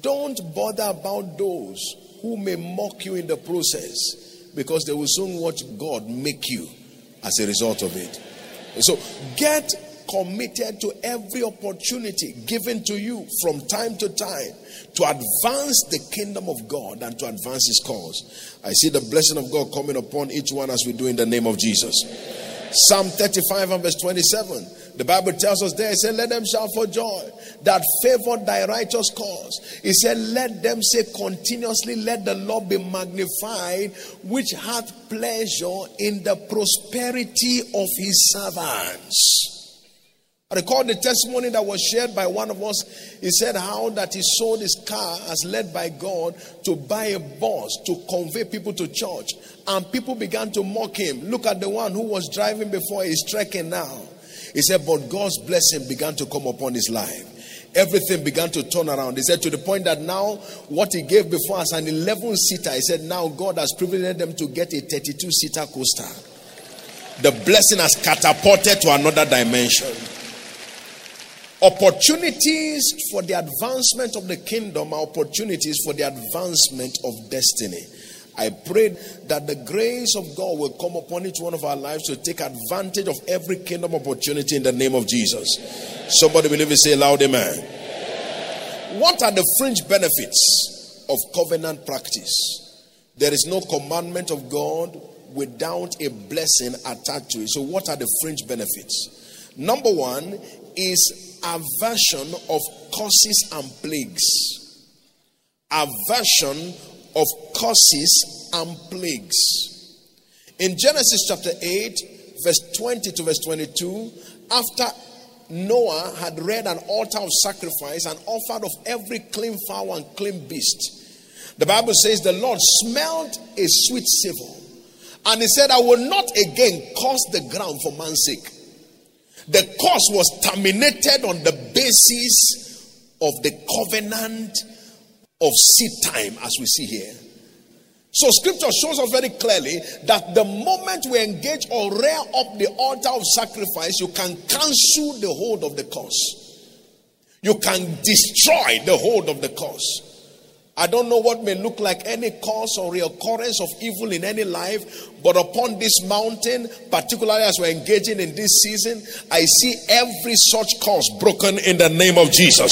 don't bother about those who may mock you in the process, because they will soon watch God make you as a result of it. So get committed to every opportunity given to you from time to time to advance the kingdom of God and to advance his cause. I see the blessing of God coming upon each one as we do in the name of Jesus. Psalm 35 and verse 27. The Bible tells us there, it said, let them shout for joy that favored thy righteous cause. It said, let them say continuously, let the Lord be magnified, which hath pleasure in the prosperity of his servants. I recall the testimony that was shared by one of us. He said how that he sold his car as led by God to buy a bus to convey people to church. And people began to mock him. Look at the one who was driving before, he's trekking now. He said, but God's blessing began to come upon his life. Everything began to turn around. He said, to the point that now what he gave before as an 11-seater, he said, now God has privileged them to get a 32-seater coaster. The blessing has catapulted to another dimension. Opportunities for the advancement of the kingdom are opportunities for the advancement of destiny. I pray that the grace of God will come upon each one of our lives to take advantage of every kingdom opportunity in the name of Jesus. Somebody believe it, say loud amen. What are the fringe benefits of covenant practice? There is no commandment of God without a blessing attached to it. So what are the fringe benefits? Number one is aversion of curses and plagues. Aversion of curses and plagues. In Genesis chapter 8, verse 20 to verse 22, after Noah had reared an altar of sacrifice and offered of every clean fowl and clean beast, the Bible says the Lord smelled a sweet savor, and he said, I will not again curse the ground for man's sake. The curse was terminated on the basis of the covenant of seed time, as we see here. So scripture shows us very clearly that the moment we engage or rear up the altar of sacrifice, you can cancel the hold of the curse. You can destroy the hold of the curse. I don't know what may look like any cause or reoccurrence of evil in any life, but upon this mountain, particularly as we're engaging in this season, I see every such cause broken in the name of Jesus.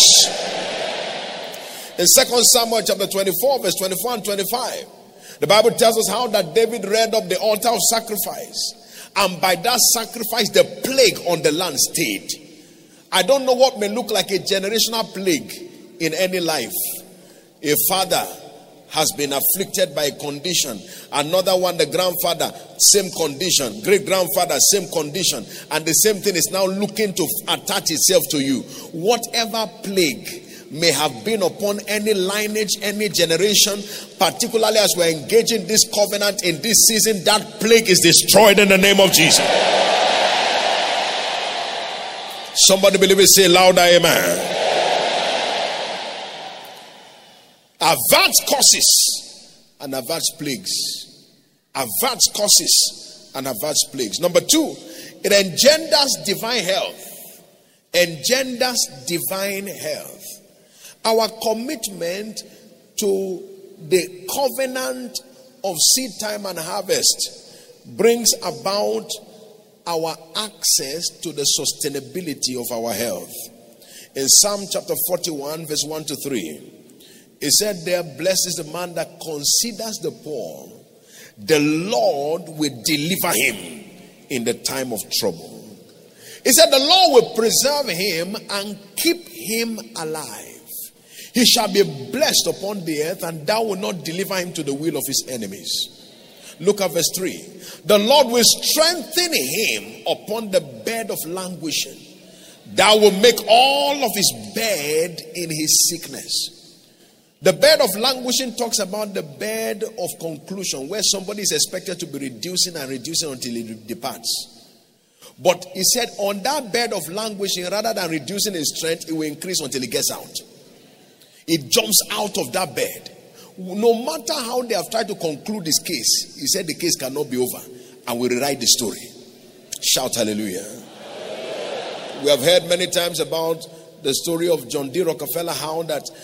In 2 Samuel chapter 24, verse 24 and 25, the Bible tells us how that David reared up the altar of sacrifice, and by that sacrifice the plague on the land stayed. I don't know what may look like a generational plague in any life. A father has been afflicted by a condition. Another one, the grandfather, same condition. Great grandfather, same condition. And the same thing is now looking to attach itself to you. Whatever plague may have been upon any lineage, any generation, particularly as we're engaging this covenant in this season, that plague is destroyed in the name of Jesus. Somebody believe it, say louder, amen. Avert curses and avert plagues. Avert curses and avert plagues. Number two, it engenders divine health. Engenders divine health. Our commitment to the covenant of seed time and harvest brings about our access to the sustainability of our health. In Psalm chapter 41, verse 1 to 3, it said there, blessed is the man that considers the poor. The Lord will deliver him in the time of trouble. He said the Lord will preserve him and keep him alive. He shall be blessed upon the earth, and thou will not deliver him to the will of his enemies. Look at verse 3. The Lord will strengthen him upon the bed of languishing. Thou will make all of his bed in his sickness. The bed of languishing talks about the bed of conclusion, where somebody is expected to be reducing and reducing until he departs. But he said on that bed of languishing, rather than reducing his strength, it will increase until he gets out. It jumps out of that bed. No matter how they have tried to conclude this case, he said the case cannot be over, and we rewrite the story. Shout hallelujah. We have heard many times about the story of John D. Rockefeller, how that